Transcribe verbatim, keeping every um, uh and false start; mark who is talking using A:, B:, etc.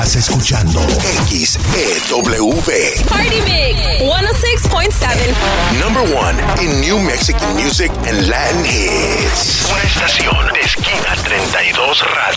A: Estás escuchando X E W.
B: Party Mix one oh six point seven.
A: Number one in New Mexican music and Latin hits.
C: Una estación de Esquina treinta y dos Radio.